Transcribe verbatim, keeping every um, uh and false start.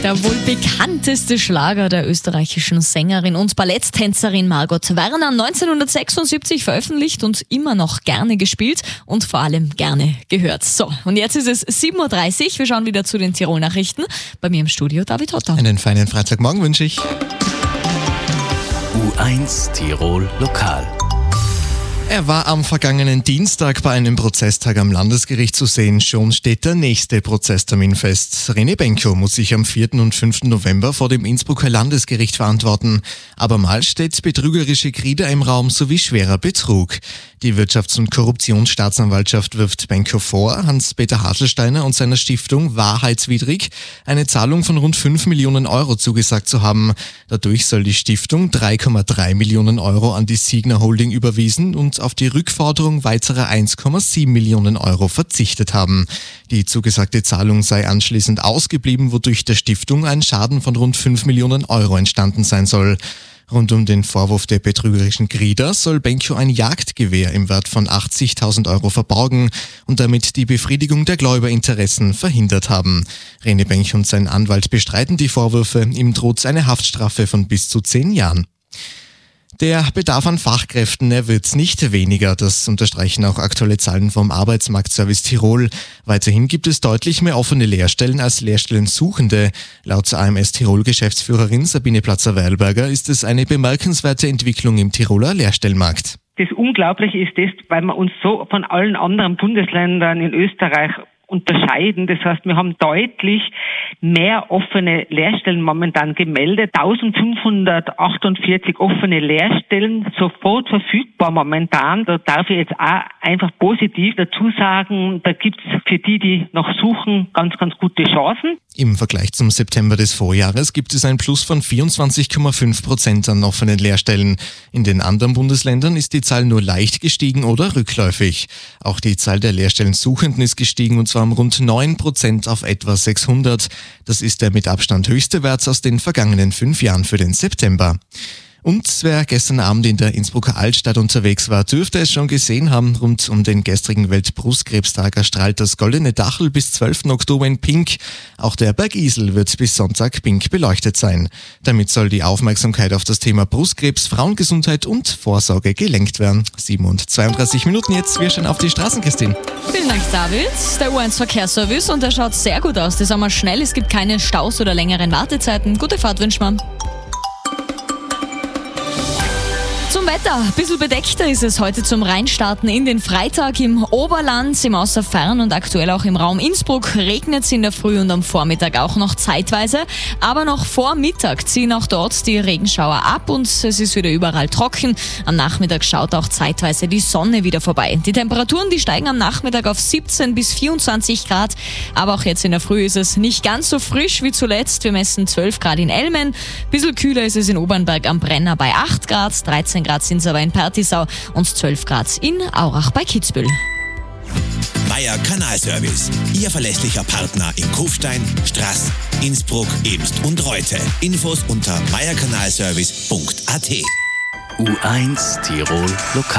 Der wohl bekannteste Schlager der österreichischen Sängerin und Balletttänzerin Margot Werner, neunzehnhundertsechsundsiebzig veröffentlicht und immer noch gerne gespielt und vor allem gerne gehört. So, und jetzt ist es sieben Uhr dreißig, wir schauen wieder zu den Tirol-Nachrichten. Bei mir im Studio David Hotter. Einen feinen Freitagmorgen wünsche ich. U eins Tirol Lokal. Er war am vergangenen Dienstag bei einem Prozesstag am Landesgericht zu sehen. Schon steht der nächste Prozesstermin fest. René Benko muss sich am vierten und fünften November vor dem Innsbrucker Landesgericht verantworten. Abermals steht betrügerische Kriede im Raum sowie schwerer Betrug. Die Wirtschafts- und Korruptionsstaatsanwaltschaft wirft Benko vor, Hans-Peter Haselsteiner und seiner Stiftung wahrheitswidrig eine Zahlung von rund fünf Millionen Euro zugesagt zu haben. Dadurch soll die Stiftung drei Komma drei Millionen Euro an die Signa Holding überwiesen und auf die Rückforderung weiterer eins Komma sieben Millionen Euro verzichtet haben. Die zugesagte Zahlung sei anschließend ausgeblieben, wodurch der Stiftung ein Schaden von rund fünf Millionen Euro entstanden sein soll. Rund um den Vorwurf der betrügerischen Krieder soll Benko ein Jagdgewehr im Wert von achtzigtausend Euro verborgen und damit die Befriedigung der Gläuberinteressen verhindert haben. René Benko und sein Anwalt bestreiten die Vorwürfe, ihm droht eine Haftstrafe von bis zu zehn Jahren. Der Bedarf an Fachkräften, er wird nicht weniger, das unterstreichen auch aktuelle Zahlen vom Arbeitsmarktservice Tirol. Weiterhin gibt es deutlich mehr offene Lehrstellen als Lehrstellensuchende. Laut A M S Tirol-Geschäftsführerin Sabine Platzer-Weilberger ist es eine bemerkenswerte Entwicklung im Tiroler Lehrstellenmarkt. Das Unglaubliche ist das, weil wir uns so von allen anderen Bundesländern in Österreich unterscheiden. Das heißt, wir haben deutlich mehr offene Lehrstellen momentan gemeldet. eintausendfünfhundertachtundvierzig offene Lehrstellen, sofort verfügbar momentan. Da darf ich jetzt auch einfach positiv dazu sagen, da gibt es für die, die noch suchen, ganz, ganz gute Chancen. Im Vergleich zum September des Vorjahres gibt es ein Plus von vierundzwanzig Komma fünf Prozent an offenen Lehrstellen. In den anderen Bundesländern ist die Zahl nur leicht gestiegen oder rückläufig. Auch die Zahl der Lehrstellensuchenden ist gestiegen und zwar um rund neun Prozent auf etwa sechshundert. Das ist der mit Abstand höchste Wert aus den vergangenen fünf Jahren für den September. Und wer gestern Abend in der Innsbrucker Altstadt unterwegs war, dürfte es schon gesehen haben. Rund um den gestrigen Weltbrustkrebstag erstrahlt das Goldene Dachl bis zwölften Oktober in Pink. Auch der Berg Isel wird bis Sonntag pink beleuchtet sein. Damit soll die Aufmerksamkeit auf das Thema Brustkrebs, Frauengesundheit und Vorsorge gelenkt werden. sieben und zweiunddreißig Minuten jetzt, wir schauen auf die Straßen, Christine. Vielen Dank, David. Der U eins Verkehrsservice und der schaut sehr gut aus. Das haben wir schnell, es gibt keine Staus oder längeren Wartezeiten. Gute Fahrt wünschen wir. Zum Wetter. Ein bisschen bedeckter ist es heute zum Reinstarten in den Freitag im Oberland, im Außerfern und aktuell auch im Raum Innsbruck regnet es in der Früh und am Vormittag auch noch zeitweise. Aber noch vor Mittag ziehen auch dort die Regenschauer ab und es ist wieder überall trocken. Am Nachmittag schaut auch zeitweise die Sonne wieder vorbei. Die Temperaturen, die steigen am Nachmittag auf siebzehn bis vierundzwanzig Grad. Aber auch jetzt in der Früh ist es nicht ganz so frisch wie zuletzt. Wir messen zwölf Grad in Elmen. Ein bisschen kühler ist es in Obernberg am Brenner bei acht Grad, dreizehn Grad sind es aber in Pertisau und zwölf Grad in Aurach bei Kitzbühel. Meier Kanalservice, Ihr verlässlicher Partner in Kufstein, Straß, Innsbruck, Ebst und Reute. Infos unter meierkanalservice punkt a t. U eins Tirol Lokal.